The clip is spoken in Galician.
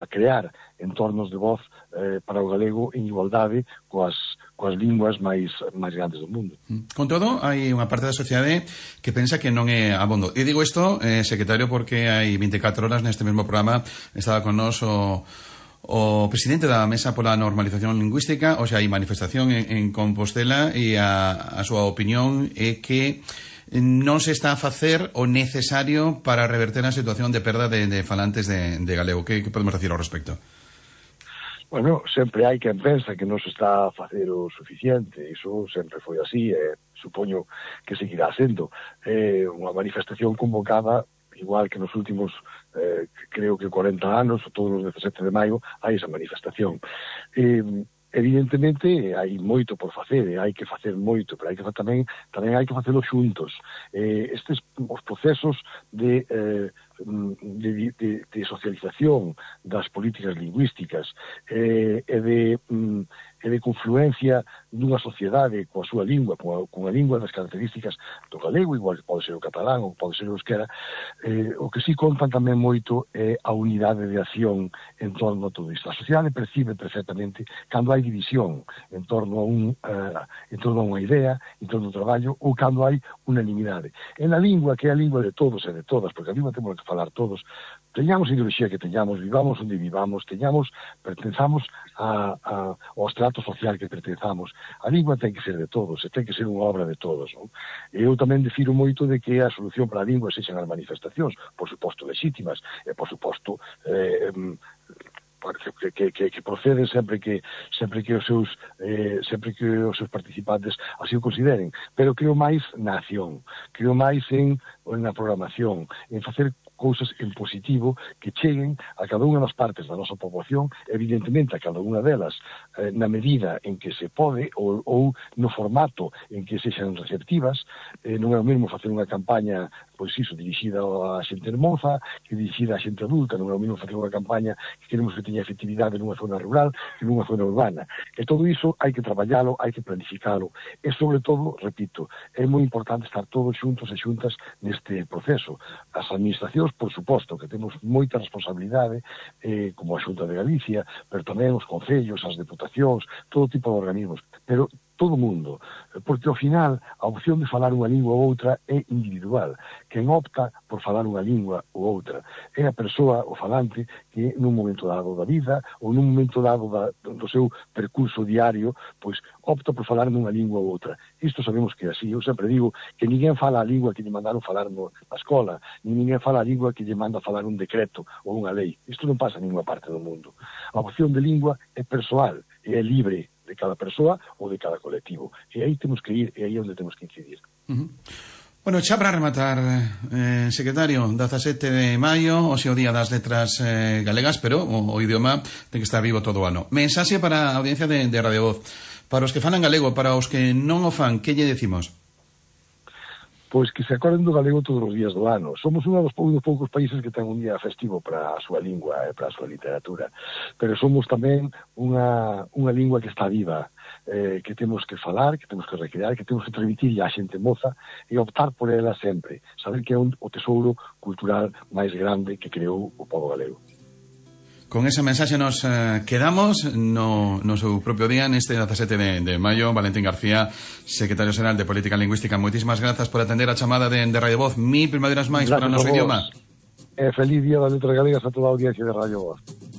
crear entornos de voz para o galego en igualdade coas linguas máis grandes do mundo. Con todo, hai unha parte da sociedade que pensa que non é abondo. E digo isto, secretario, porque hai 24 horas neste mesmo programa estaba con nós o presidente da Mesa pola Normalización Lingüística, o sea, hai manifestación en Compostela, e a súa opinión é que non se está a facer o necesario para reverter a situación de perda de falantes de galego. Que podemos decir ao respecto? Bueno, sempre hai quen pensa que non se está a facer o suficiente. Iso sempre foi así, supoño que seguirá sendo. Unha manifestación convocada, igual que nos últimos, creo que 40 anos, todos os 17 de maio, hai esa manifestación. Evidentemente hai moito por facer, hai que facer moito, pero tamén hai que facelo xuntos. Os procesos de socialización das políticas lingüísticas e de confluencia dunha sociedade coa súa lingua, cunha lingua das características do galego, igual que pode ser o catalán ou pode ser o euskera, o que sí contan tamén moito é a unidade de acción en torno a todo isto. A sociedade percibe perfectamente cando hai división en torno a unha idea, en torno ao traballo, ou cando hai unanimidade. En a lingua, que é a lingua de todos e de todas, porque a lingua temos que falar todos, teñamos a ideoloxía que teñamos, vivamos onde vivamos, pertenzamos ao estrato social que pertenzamos. A lingua ten que ser de todos, e ten que ser unha obra de todos, non? Eu tamén defiro moito de que a solución para a lingua sexan as manifestacións, por suposto legítimas, e por suposto que proceden sempre que os seus participantes así o consideren, pero creo máis na acción, creo máis na programación, en facer cousas en positivo que cheguen a cada unha das partes da nosa poboación, evidentemente a cada unha delas na medida en que se pode ou no formato en que sexan receptivas. Non é o mesmo facer unha campaña dirixida a xente moza que dirixida a xente adulta, non é o mesmo facer unha campaña que queremos que teña efectividade nunha zona rural que nunha zona urbana. E todo iso hai que traballalo, hai que planificalo, e sobre todo, repito, é moi importante estar todos xuntos e xuntas neste proceso. As administracións, por suposto, que temos moita responsabilidade, como a Xunta de Galicia, pero tamén os concellos, as deputacións, todo tipo de organismos, pero todo o mundo, porque ao final a opción de falar unha lingua ou outra é individual. Quen opta por falar unha lingua ou outra é a persoa, o falante, que nun momento dado da vida ou nun momento dado do seu percurso diario, pois opta por falar nunha lingua ou outra. Isto sabemos que é así. Eu sempre digo que ninguén fala a lingua que lle mandaron falar na escola, ninguén fala a lingua que lle manda falar un decreto ou unha lei. Isto non pasa en ninguna parte do mundo. A opción de lingua é persoal e é libre de cada persoa ou de cada colectivo. E aí temos que ir, e aí é onde temos que incidir. Bueno, xa para rematar, secretario, 17 de maio, o seu Día das Letras Galegas, pero o idioma ten que estar vivo todo o ano. Mensaxe para a audiencia de Radio Voz. Para os que falan galego, para os que non o fan, que lle decimos? Pois que se acorden do galego todos os días do ano. Somos un dos poucos países que ten un día festivo para a súa lingua e para a súa literatura, pero somos tamén unha lingua que está viva, que temos que falar, que temos que recrear, que temos que transmitir a xente moza e optar por ela sempre, saber que é o tesouro cultural máis grande que creou o pobo galego. Con ese mensaxe nos quedamos no seu propio día neste 17 de maio. Valentín García, secretario xeral de Política Lingüística, moitísimas grazas por atender a chamada de Radio Voz. Mil primaveras máis para o noso idioma. Feliz Día das Letras Galegas a toda a audiencia de Radio Voz.